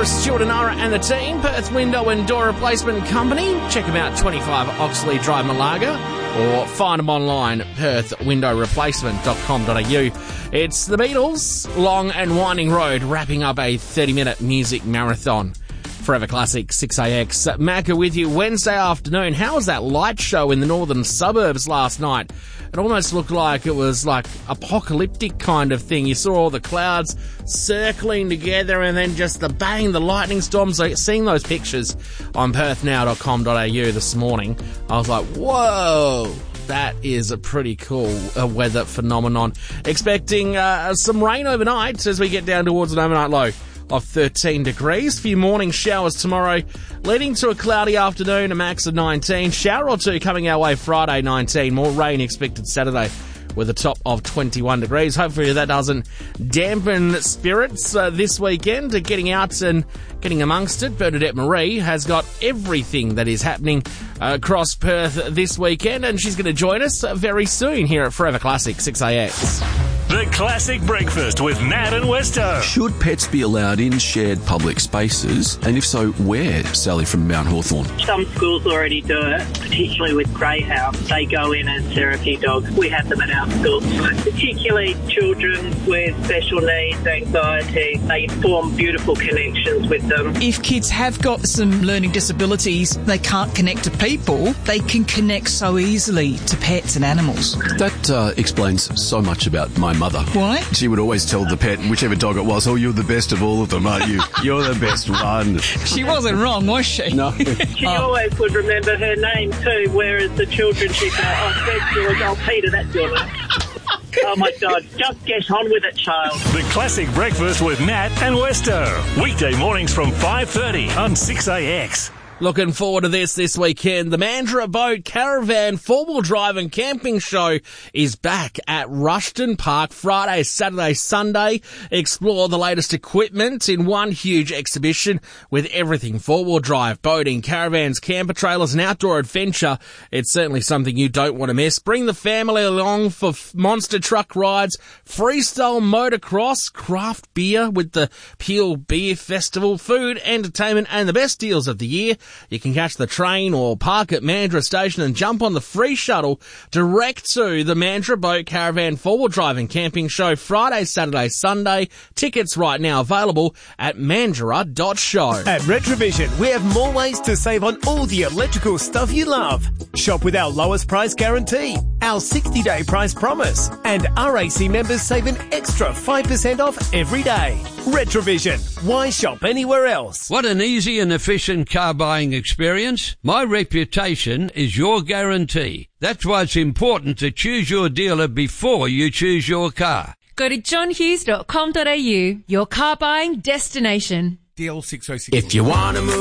for Stuart and Nara and the team, Perth Window and Door Replacement Company. Check them out, 25 Oxley Drive, Malaga, or find them online at perthwindowreplacement.com.au. It's the Beatles, Long and Winding Road, wrapping up a 30-minute music marathon. Forever Classic 6AX. Macca with you Wednesday afternoon. How was that light show in the northern suburbs last night? It almost looked like it was like apocalyptic kind of thing. You saw all the clouds circling together and then just the bang, the lightning storms. So seeing those pictures on perthnow.com.au this morning, I was like, whoa. That is a pretty cool weather phenomenon. Expecting some rain overnight as we get down towards an overnight low of 13 degrees. A few morning showers tomorrow, leading to a cloudy afternoon, a max of 19. Shower or two coming our way Friday, 19. More rain expected Saturday with a top of 21 degrees. Hopefully that doesn't dampen spirits this weekend. Getting out and getting amongst it, Bernadette Marie has got everything that is happening across Perth this weekend, and she's going to join us very soon here at Forever Classic 6AX. The Classic Breakfast with Nat and Westo. Should pets be allowed in shared public spaces? And if so, where? Sally from Mount Hawthorn. Some schools already do it, particularly with greyhounds. They go in as therapy dogs. We have them at our schools, particularly children with special needs, anxiety. They form beautiful connections with them. If kids have got some learning disabilities, they can't connect to people, they can connect so easily to pets and animals. That explains so much about my mother. Why? She would always tell the pet, whichever dog it was, oh, you're the best of all of them, aren't you? You're the best one. She wasn't wrong, was she? No. She always would remember her name too, whereas the children, she'd go, oh, Peter, that's your name. Oh my God, just get on with it, child. The Classic Breakfast with Nat and Westo. Weekday mornings from 5:30 on 6AX. Looking forward to this weekend. The Mandurah Boat Caravan 4-wheel drive and camping show is back at Rushton Park Friday, Saturday, Sunday. Explore the latest equipment in one huge exhibition with everything 4-wheel drive, boating, caravans, camper trailers and outdoor adventure. It's certainly something you don't want to miss. Bring the family along for monster truck rides, freestyle motocross, craft beer with the Peel Beer Festival, food, entertainment and the best deals of the year. You can catch the train or park at Mandurah Station and jump on the free shuttle direct to the Mandurah Boat Caravan 4-wheel drive and camping show Friday, Saturday, Sunday. Tickets right now available at mandurah.show. At Retrovision, we have more ways to save on all the electrical stuff you love. Shop with our lowest price guarantee, our 60-day price promise, and RAC members save an extra 5% off every day. Retrovision. Why shop anywhere else? What an easy and efficient car buying experience. My reputation is your guarantee. That's why it's important to choose your dealer before you choose your car. Go to johnhughes.com.au, your car buying destination. DL 606. If you want to move